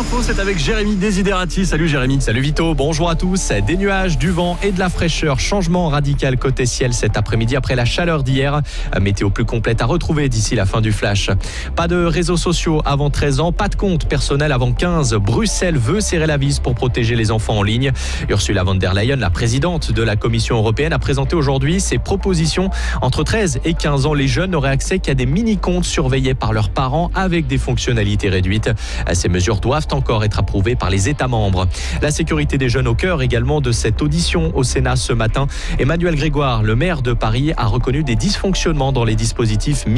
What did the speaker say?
l'info, c'est avec Jérémy Desiderati. Salut Jérémy. Salut Vito, bonjour à tous. Des nuages, du vent et de la fraîcheur. Changement radical côté ciel cet après-midi après la chaleur d'hier. Météo plus complète à retrouver d'ici la fin du flash. Pas de réseaux sociaux avant 13 ans, pas de compte personnel avant 15. Bruxelles veut serrer la vis pour protéger les enfants en ligne. Ursula von der Leyen, la présidente de la Commission européenne, a présenté aujourd'hui ses propositions. Entre 13 et 15 ans, les jeunes n'auraient accès qu'à des mini-comptes surveillés par leurs parents avec des fonctionnalités réduites. Ces mesures doivent encore être approuvées par les États membres. La sécurité des jeunes au cœur également de cette audition au Sénat ce matin. Emmanuel Grégoire, le maire de Paris, a reconnu des dysfonctionnements dans les dispositifs mis